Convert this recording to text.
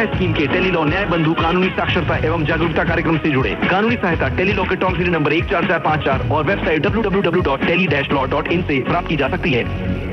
न्याय स्कीम के tele law न्याय बंधु कानूनी साक्षरता एवं जागरूकता कार्यक्रम से जुड़े। कानूनी सहायता टेली लॉ के टोल फ्री नंबर 14454 और वेबसाइट www.tele-law.in से प्राप्त की जा सकती है।